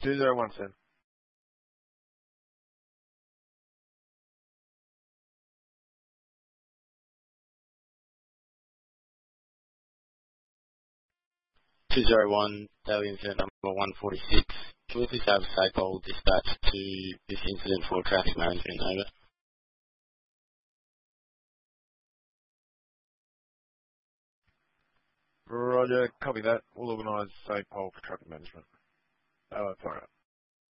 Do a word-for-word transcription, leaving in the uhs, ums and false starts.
two zero one seven. two zero one, daily incident number one forty-six. Can we please have SAPOL dispatch to this incident for traffic management? Over. Roger, copy that. We'll organise SAPOL for traffic management. Oh, that's alright.